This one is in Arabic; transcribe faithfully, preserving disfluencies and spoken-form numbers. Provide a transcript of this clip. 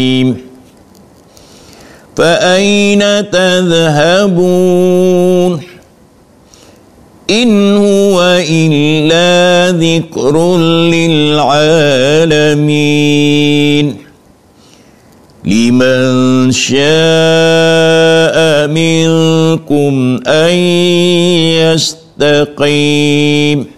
فأين تذهبون إن هو إلا ذكر للعالمين لمن شاء منكم أن يستقيم